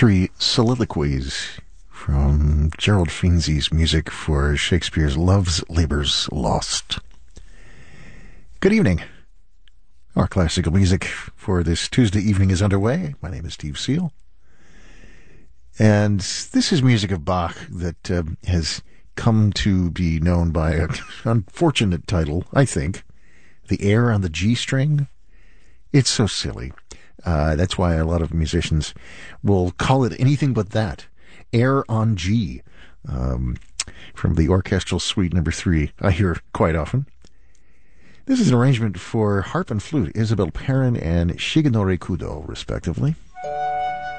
Three soliloquies from Gerald Finzi's music for Shakespeare's Love's Labour's Lost. Good evening. Our classical music for this Tuesday evening is underway. My name is Steve Seal. And this is music of Bach that has come to be known by an unfortunate title, I think. The Air on the G string. It's so silly. That's why a lot of musicians will call it anything but that. Air on G, from the Orchestral Suite No. 3, I hear quite often. This is an arrangement for harp and flute, Isabelle Perrin and Shigenori Kudo, respectively.